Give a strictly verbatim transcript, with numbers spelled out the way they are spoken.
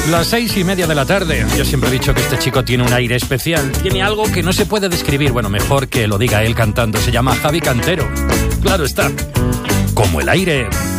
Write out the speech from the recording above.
Las seis y media de la tarde. Yo siempre he dicho que este chico tiene un aire especial. Tiene algo que no se puede describir. Bueno, mejor que lo diga él cantando. Se llama Javi Cantero. Claro está. Como el aire